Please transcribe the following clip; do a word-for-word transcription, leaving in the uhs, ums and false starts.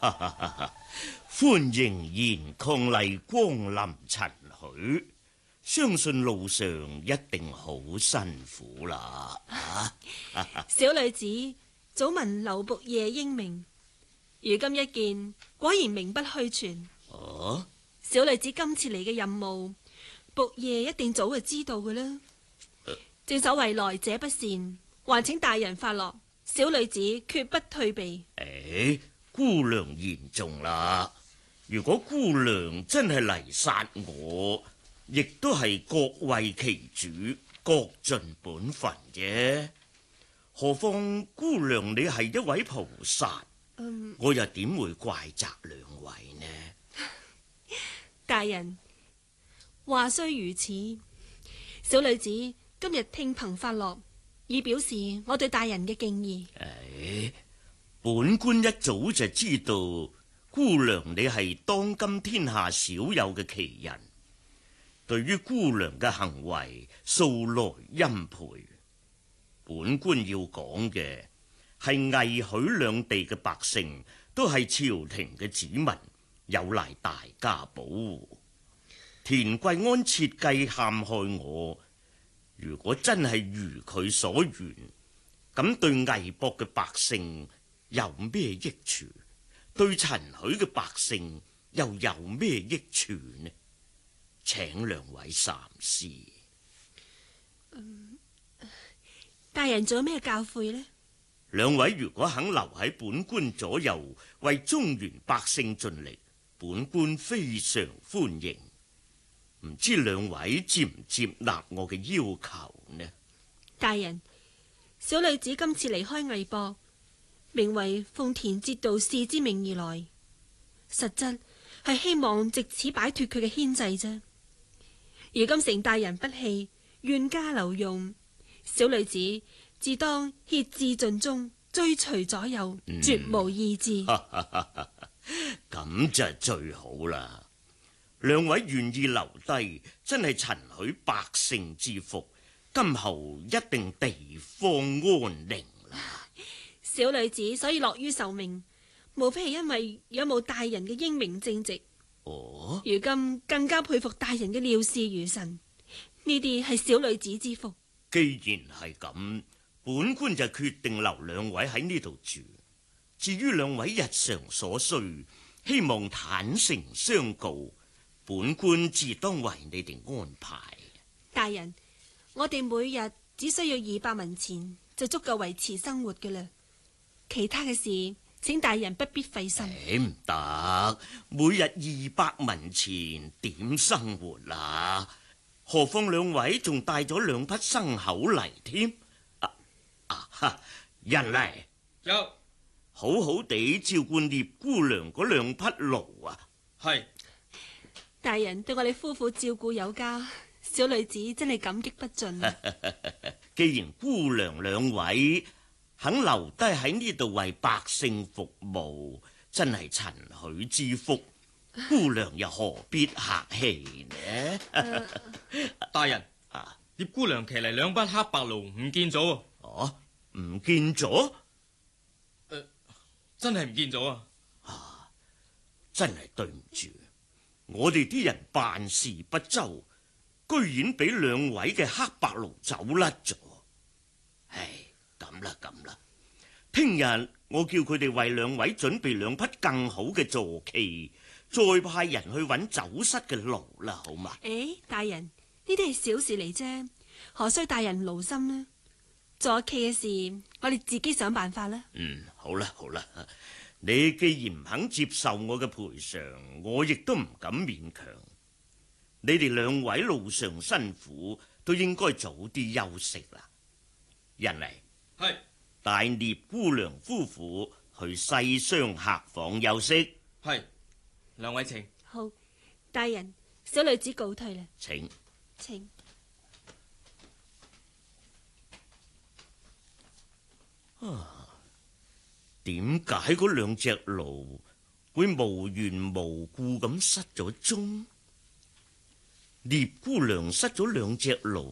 歡迎賢伉儷光臨陳許，相信路上一定好辛苦啦。 小女子早聞劉僕夜英明，如今一見，果然名不虛傳。 哦， 小女子今次嚟嘅任務，僕夜一定早就知道嘅啦。呃、正所謂來者不善，還請大人發落。小女子決不退避。 誒，姑娘言重啦。如果姑娘真係嚟殺我，亦都係各為其主，各盡本分啫。何況姑娘你係一位菩薩，嗯、我又點會怪責兩位呢？ 大人，話雖如此，小女子今日聽憑發落，以表示我對大人嘅敬意。 誒，本官一早就知道姑娘你係當今天下少有嘅奇人，對於姑娘嘅行為素來欽佩。本官要講嘅係魏許兩地嘅百姓都係朝廷嘅子民，有賴大家保護。田貴安設計陷害我，如果真係如佢所願，咁對魏博嘅百姓有咩益處？對陳許嘅百姓又有咩益處呢？請兩位三思。 嗯，大人仲有咩教誨呢？ 兩位如果肯留喺本官左右，為中原百姓盡力，本官非常歡迎。唔知兩位接唔接納我嘅要求呢？ 大人，小女子今次離開魏博，名為奉田節度使之命而來，實質係希望借此擺脫佢嘅牽制啫。如今成大人不棄，願加留用，小女子自當竭智盡忠，追隨左右，嗯、絕無異志。 咁就最好啦。兩位願意留低，真係陳許百姓之福，今後一定地方安寧啦。 小女子所以樂於受命，無非係因為仰慕大人嘅英明正直。 哦， 如今更加佩服大人嘅料事如神，呢啲係小女子之福。 既然係咁，本官就決定留兩位喺呢度住。至於兩位日常所需，希望坦誠相告，本官自當為你哋安排。 大人，我哋每日只需要二百文錢就足夠維持生活嘅啦，其他嘅事請大人不必費心。 唔得，每日二百文錢點生活啊？何況兩位仲帶咗兩匹牲口嚟添。啊啊哈！人嚟， 有， 好好地照顧聶姑娘嗰兩匹驢啊。 係。 大人對我哋夫婦照顧有加，小女子真係感激不盡。 既然姑娘兩位肯留低喺呢度為百姓服務，真係陳許之福，姑娘又何必客氣呢？ 大人，啊，聶姑娘騎嚟兩匹黑白驢唔見咗。 哦，唔見咗？ 呃，真係唔見咗啊！ 啊，真係對唔住。我哋啲人辦事不周，居然俾兩位嘅黑白驢走甩咗。唉，咁啦咁啦，聽日我叫佢哋為兩位準備兩匹更好嘅坐騎，再派人去揾走失嘅驢啦，好嘛？ 誒，大人，呢啲係小事嚟啫，何須大人勞心呢？坐騎嘅事，我哋自己想辦法啦。 嗯，好啦好啦。你既然唔肯接受我嘅賠償，我亦都唔敢勉強。你哋兩位路上辛苦，都應該早啲休息啦。人嚟， 係帶聶姑娘夫婦去西廂客房休息。 係，兩位請。 好，大人，小女子告退啦。 請， 請。 啊。點解嗰兩隻驢會無緣無故咁失咗蹤？聶姑娘失咗兩隻驢。